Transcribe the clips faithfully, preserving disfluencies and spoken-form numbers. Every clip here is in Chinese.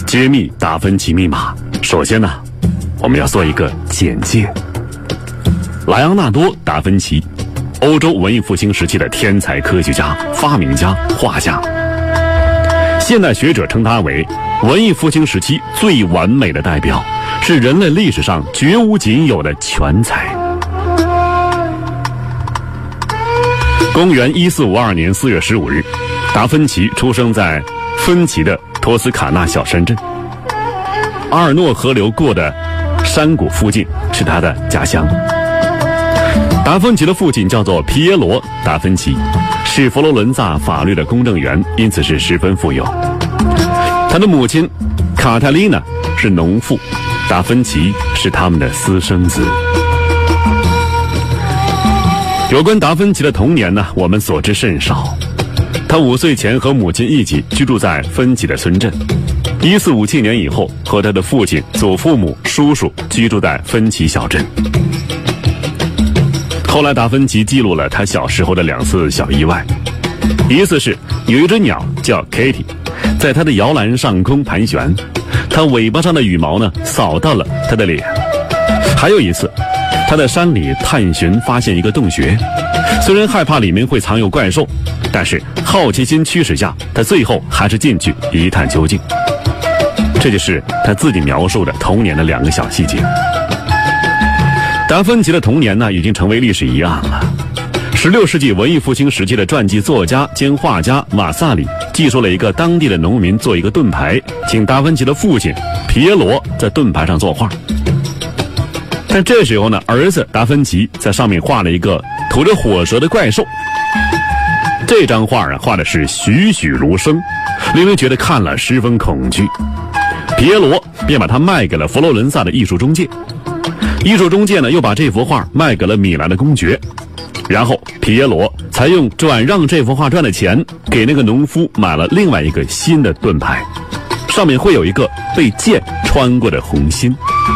揭秘达芬奇密码。首先呢，我们要做一个简介。莱昂纳多·达芬奇，欧洲文艺复兴时期的天才科学家、发明家、画家。现代学者称他为文艺复兴时期最完美的代表，是人类历史上绝无仅有的全才。公元一四五二年四月十五日，达芬奇出生在芬奇的托斯卡纳小山镇。阿尔诺河流过的山谷附近是他的家乡。达芬奇的父亲叫做皮耶罗·达芬奇，是佛罗伦萨法律的公证员，因此是十分富有。他的母亲卡泰丽娜是农妇，达芬奇是他们的私生子。有关达芬奇的童年呢，我们所知甚少。他五岁前和母亲一起居住在芬奇的村镇，一四五七年以后和他的父亲、祖父母、叔叔居住在芬奇小镇。后来达芬奇记录了他小时候的两次小意外，一次是有一只鸟叫 Kitty， 在他的摇篮上空盘旋，他尾巴上的羽毛呢扫到了他的脸。还有一次，他在山里探寻发现一个洞穴，虽然害怕里面会藏有怪兽，但是好奇心驱使下，他最后还是进去一探究竟。这就是他自己描述的童年的两个小细节。达芬奇的童年呢，已经成为历史疑案了。十六世纪文艺复兴时期的传记作家兼画家瓦萨里记述了一个当地的农民做一个盾牌，请达芬奇的父亲皮耶罗在盾牌上作画。但这时候呢，儿子达芬奇在上面画了一个吐着火舌的怪兽。这张画啊，画的是栩栩如生，令人觉得看了十分恐惧。皮耶罗便把它卖给了佛罗伦萨的艺术中介。艺术中介呢，又把这幅画卖给了米兰的公爵，然后皮耶罗才用转让这幅画赚的钱，给那个农夫买了另外一个新的盾牌，上面会有一个被剑穿过的红心。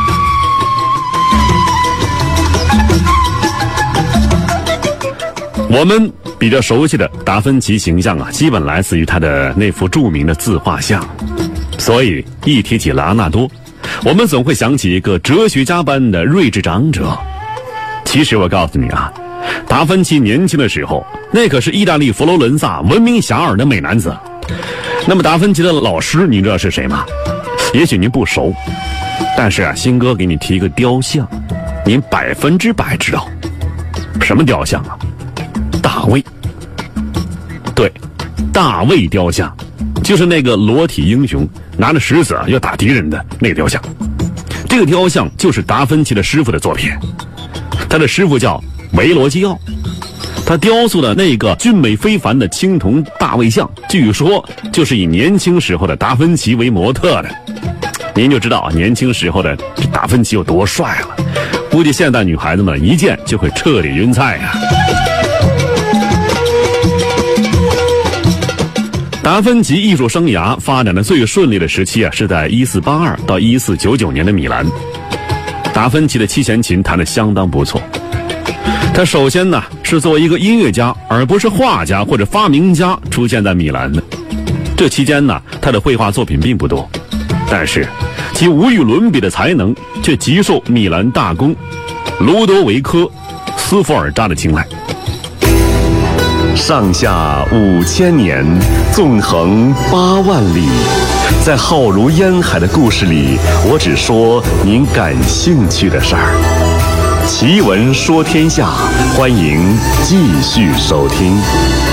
我们比较熟悉的达芬奇形象啊，基本来自于他的那幅著名的自画像，所以一提起莱昂纳多，我们总会想起一个哲学家般的睿智长者。其实我告诉你啊，达芬奇年轻的时候，那可是意大利佛罗伦萨闻名遐迩的美男子。那么达芬奇的老师你知道是谁吗？也许您不熟，但是啊，新哥给你提一个雕像，您百分之百知道。什么雕像啊？大卫。对，大卫雕像，就是那个裸体英雄拿着石子要打敌人的那个雕像。这个雕像就是达芬奇的师傅的作品，他的师傅叫维罗基奥，他雕塑的那个俊美非凡的青铜大卫像，据说就是以年轻时候的达芬奇为模特的。您就知道年轻时候的达芬奇有多帅了，估计现代女孩子们一见就会彻底晕菜啊。达芬奇艺术生涯发展的最顺利的时期啊，是在一四八二到一四九九年的米兰。达芬奇的七弦琴弹得相当不错。他首先呢是作为一个音乐家，而不是画家或者发明家出现在米兰的。这期间呢，他的绘画作品并不多，但是其无与伦比的才能却极受米兰大公卢多维科·斯福尔扎的青睐。 上下五千年，纵横八万里，在浩如烟海的故事里，我只说您感兴趣的事儿。奇闻说天下，欢迎继续收听。